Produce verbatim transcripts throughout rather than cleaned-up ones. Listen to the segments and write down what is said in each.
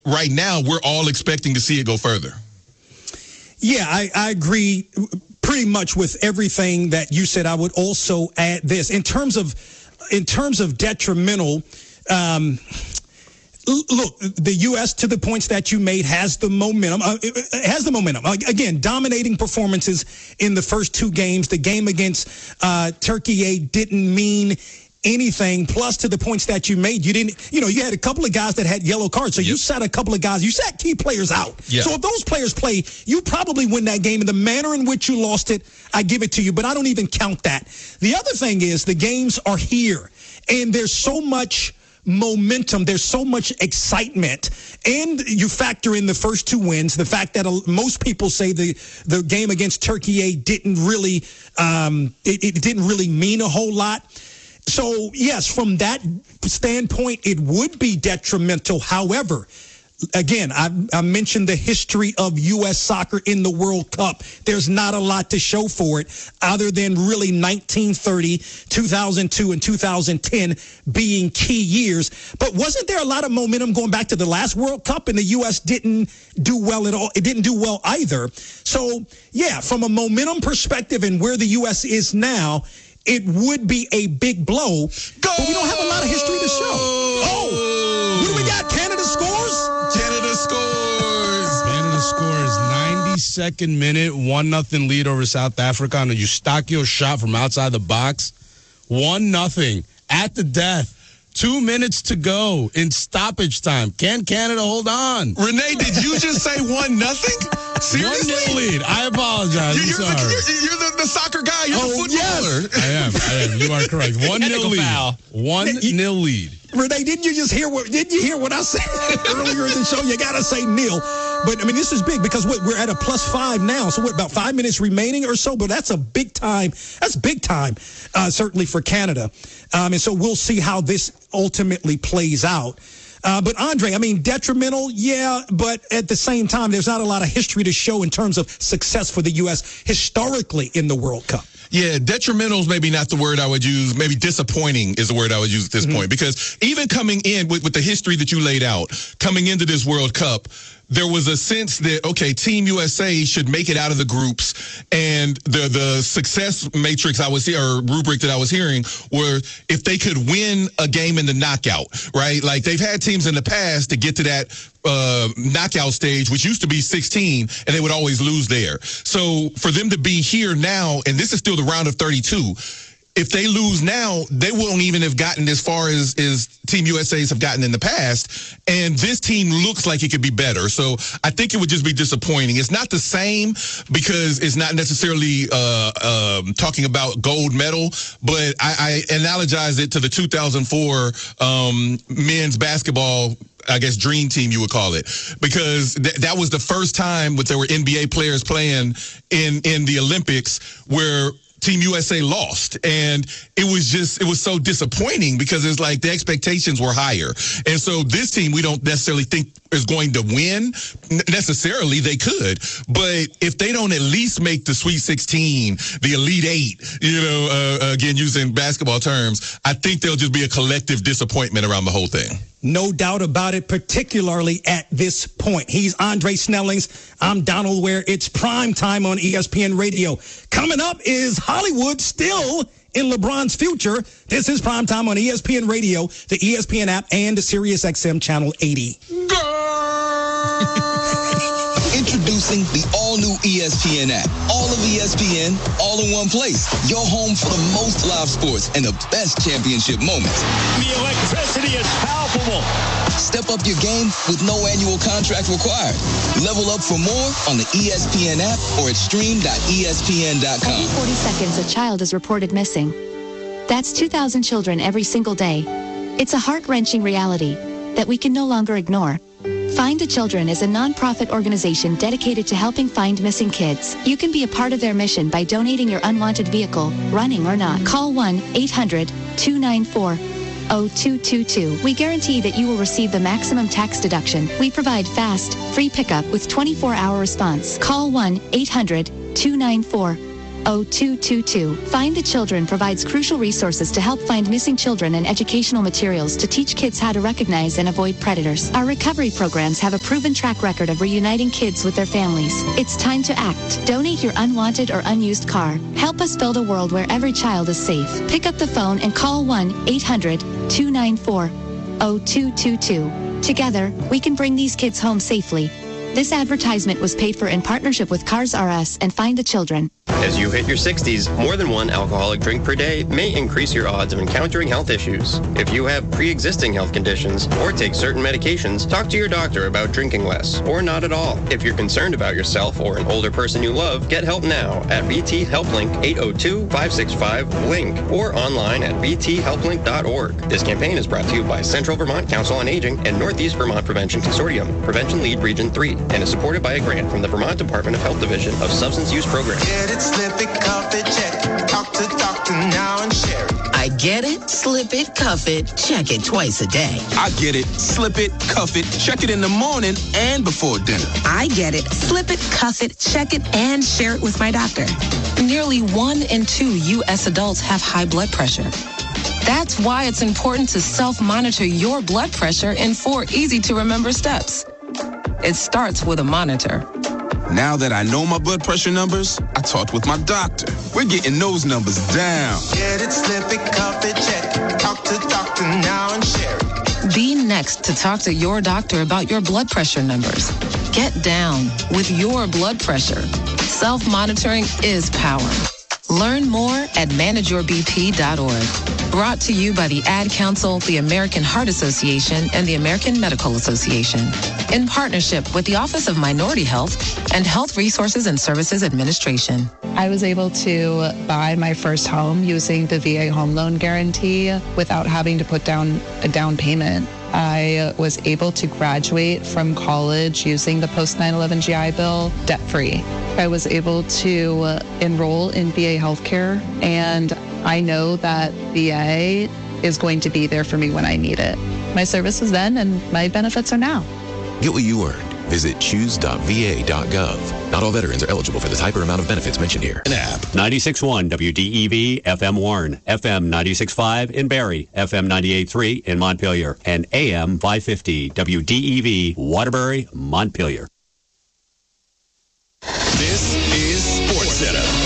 right now, we're all expecting to see it go further. Yeah, I, I agree pretty much with everything that you said. I would also add this in terms of in terms of detrimental. Um, Look, the U S, to the points that you made, has the momentum. Uh, it has the momentum. Uh, again, dominating performances in the first two games. The game against uh, Turkey didn't mean anything. Plus, to the points that you made, you didn't. You know, you had a couple of guys that had yellow cards, so yep. you sat a couple of guys. You sat key players out. Yep. So if those players play, you probably win that game. In the manner in which you lost it, I give it to you. But I don't even count that. The other thing is the games are here, and there's so much momentum, there's so much excitement, and you factor in the first two wins, the fact that most people say the the game against Turkey didn't really um it, it didn't really mean a whole lot. So yes, from that standpoint, it would be detrimental. However, again, I, I mentioned the history of U S soccer in the World Cup. There's not a lot to show for it other than really nineteen thirty, two thousand two, and two thousand ten being key years. But wasn't there a lot of momentum going back to the last World Cup, and the U S didn't do well at all? It didn't do well either. So, yeah, from a momentum perspective and where the U S is now, it would be a big blow. Go! But we don't have a lot of history to show. Oh, what do we got? Canada scores? Canada scores. Canada scores. ninety-second minute, one nothing lead over South Africa on a Eustachio shot from outside the box. one nothing at the death. Two minutes to go in stoppage time. Can Canada hold on? Renee, did you just say one nothing? Seriously? One nil lead. I apologize. You're, I'm you're, sorry. the, you're, you're the, the soccer guy. You're oh, the footballer. Yes. I am. I am. You are correct. One nil lead. Foul. One nil lead. Renee, didn't you just hear what? Didn't you hear what I said earlier in the show? You gotta say nil. But I mean, this is big because what, we're at a plus five now. So what, about five minutes remaining or so? But that's a big time. That's big time, uh, certainly for Canada. Um, and so we'll see how this ultimately plays out. Uh, but Andre, I mean, detrimental, yeah, but at the same time, there's not a lot of history to show in terms of success for the U S historically in the World Cup. Yeah, detrimental is maybe not the word I would use. Maybe disappointing is the word I would use at this mm-hmm. point. Because even coming in with, with the history that you laid out, coming into this World Cup, there was a sense that, okay, Team U S A should make it out of the groups. And the the success matrix I was here, or rubric that I was hearing, were if they could win a game in the knockout, right? Like they've had teams in the past to get to that uh, knockout stage, which used to be sixteen, and they would always lose there. So for them to be here now, and this is still the round of thirty-two, if they lose now, they won't even have gotten as far as, as Team U S A's have gotten in the past. And this team looks like it could be better. So I think it would just be disappointing. It's not the same because it's not necessarily uh, um, talking about gold medal, but I, I analogize it to the two thousand four um, men's basketball, I guess, dream team, you would call it, because th- that was the first time that there were N B A players playing in, in the Olympics where Team U S A lost. And it was just, it was so disappointing because it's like the expectations were higher. And so this team, we don't necessarily think is going to win. N- necessarily, they could. But if they don't at least make the Sweet sixteen, the Elite Eight, you know, uh, again, using basketball terms, I think there'll just be a collective disappointment around the whole thing. No doubt about it, particularly at this point. He's Andre Snellings. I'm Donald Ware. It's prime time on E S P N Radio. Coming up is Hollywood still in LeBron's future. This is prime time on E S P N Radio, the E S P N app, and the Sirius X M Channel eighty. Introducing the all-new E S P N app. All of E S P N, all in one place. Your home for the most live sports and the best championship moments. The electricity is palpable. Step up your game with no annual contract required. Level up for more on the E S P N app or at stream dot E S P N dot com. Every forty seconds, a child is reported missing. That's two thousand children every single day. It's a heart-wrenching reality that we can no longer ignore. Find the Children is a non-profit organization dedicated to helping find missing kids. You can be a part of their mission by donating your unwanted vehicle, running or not. Call one eight hundred two nine four oh two two two. We guarantee that you will receive the maximum tax deduction. We provide fast, free pickup with twenty-four hour response. Call one eight hundred two nine four oh two two two. Find the Children provides crucial resources to help find missing children and educational materials to teach kids how to recognize and avoid predators. Our recovery programs have a proven track record of reuniting kids with their families. It's time to act. Donate your unwanted or unused car. Help us build a world where every child is safe. Pick up the phone and call one eight hundred two nine four oh two two two. Together, we can bring these kids home safely. This advertisement was paid for in partnership with Cars R Us and Find the Children. As you hit your sixties, more than one alcoholic drink per day may increase your odds of encountering health issues. If you have pre-existing health conditions or take certain medications, talk to your doctor about drinking less or not at all. If you're concerned about yourself or an older person you love, get help now at V T Helplink eight oh two, five six five, LINK or online at v t help link dot org. This campaign is brought to you by Central Vermont Council on Aging and Northeast Vermont Prevention Consortium, Prevention Lead Region three, and is supported by a grant from the Vermont Department of Health Division of Substance Use Program. Get it, slip it, cuff it, check it. Talk to doctor now and share it. I get it, slip it, cuff it, check it twice a day. I get it, slip it, cuff it, check it in the morning and before dinner. I get it, slip it, cuff it, check it, and share it with my doctor. Nearly one in two U S adults have high blood pressure. That's why it's important to self-monitor your blood pressure in four easy-to-remember steps. It starts with a monitor. Now that I know my blood pressure numbers, I talked with my doctor. We're getting those numbers down. Get it, slip it, cuff it, check it. Talk to doctor now and share it. Be next to talk to your doctor about your blood pressure numbers. Get down with your blood pressure. Self-monitoring is power. Learn more at manage your b p dot org. Brought to you by the Ad Council, the American Heart Association, and the American Medical Association. In partnership with the Office of Minority Health and Health Resources and Services Administration. I was able to buy my first home using the V A home loan guarantee without having to put down a down payment. I was able to graduate from college using the post nine eleven G I Bill debt-free. I was able to enroll in V A healthcare, and I know that V A is going to be there for me when I need it. My service was then, and my benefits are now. Get what you earned. Visit choose dot v a dot gov. Not all veterans are eligible for the type or amount of benefits mentioned here. An app. ninety-six point one W D E V, F M Warren, F M ninety-six point five in Barrie, F M ninety-eight point three in Montpelier, and A M five fifty W D E V, Waterbury, Montpelier. This is SportsCenter.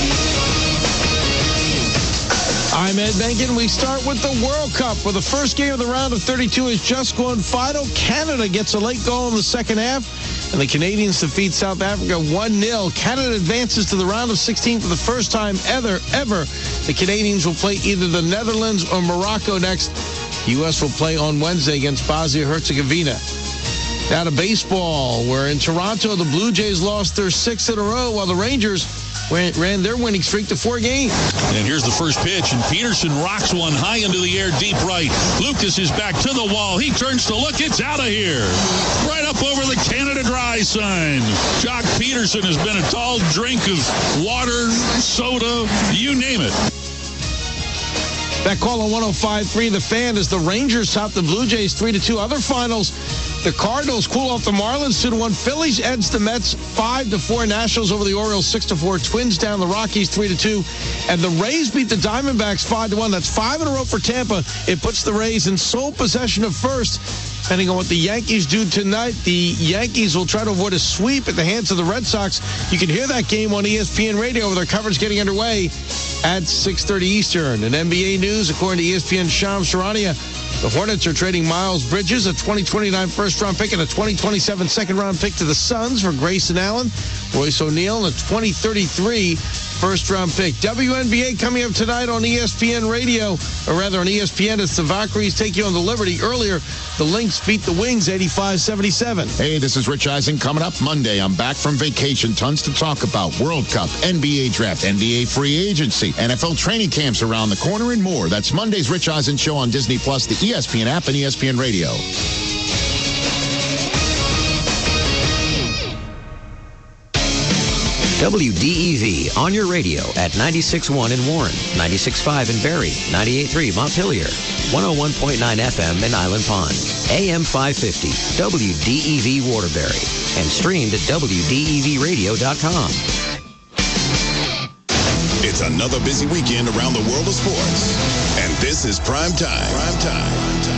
I'm Ed Benkin. We start with the World Cup, where the first game of the round of thirty-two is just gone final. Canada gets a late goal in the second half, and the Canadians defeat South Africa one nil. Canada advances to the round of sixteen for the first time ever. ever. The Canadians will play either the Netherlands or Morocco next. The U S will play on Wednesday against Bosnia-Herzegovina. Now to baseball, where in Toronto, the Blue Jays lost their sixth in a row, while the Rangers ran their winning streak to four games. And here's the first pitch, and Peterson rocks one high into the air, deep right. Lucas is back to the wall. He turns to look. It's out of here. Right up over the Canada Dry sign. Jock Peterson has been a tall drink of water, soda, you name it. That call on one oh five point three, The Fan, as the Rangers top the Blue Jays three to two. Other finals, the Cardinals cool off the Marlins two to one. Phillies edge the Mets five to four. Nationals over the Orioles six to four. Twins down the Rockies three to two. And the Rays beat the Diamondbacks five to one. That's five in a row for Tampa. It puts the Rays in sole possession of first. Depending on what the Yankees do tonight, the Yankees will try to avoid a sweep at the hands of the Red Sox. You can hear that game on E S P N Radio with their coverage getting underway at six thirty Eastern. In N B A news, according to E S P N's Shams Charania, the Hornets are trading Miles Bridges, a twenty twenty-nine first-round pick, and a twenty twenty-seven second-round pick to the Suns for Grayson Allen, Royce O'Neal, and a twenty thirty-three first-round pick. W N B A coming up tonight on E S P N Radio, or rather on E S P N as the Valkyries take you on the Liberty. Earlier, the Lynx beat the Wings eighty-five seventy-seven. Hey, this is Rich Eisen. Coming up Monday, I'm back from vacation. Tons to talk about. World Cup, N B A Draft, N B A Free Agency, N F L training camps around the corner, and more. That's Monday's Rich Eisen Show on Disney Plus, the E S P N app, and E S P N Radio. W D E V on your radio at ninety-six point one in Warren, ninety-six point five in Barrie, ninety-eight point three Montpelier, one oh one point nine F M in Island Pond, A M five fifty, W D E V Waterbury, and streamed at W D E V radio dot com. It's another busy weekend around the world of sports. And this is Prime Time. Prime Time.